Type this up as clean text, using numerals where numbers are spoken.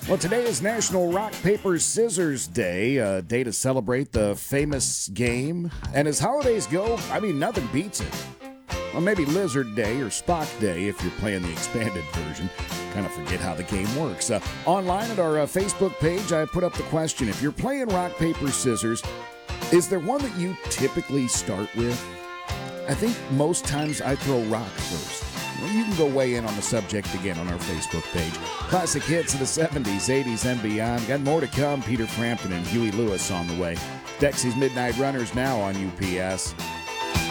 Well, today is National Rock, Paper, Scissors Day, a day to celebrate the famous game. And as holidays go, nothing beats it. Well, maybe Lizard Day or Spock Day if you're playing the expanded version. Kind of forget how the game works. Online at our Facebook page, I put up the question, if you're playing rock, paper, scissors, is there one that you typically start with? I think most times I throw rock first. Well, you can go weigh in on the subject again on our Facebook page. Classic hits of the 70s, 80s, and beyond. Got more to come. Peter Frampton and Huey Lewis on the way. Dexy's Midnight Runners now on UPS.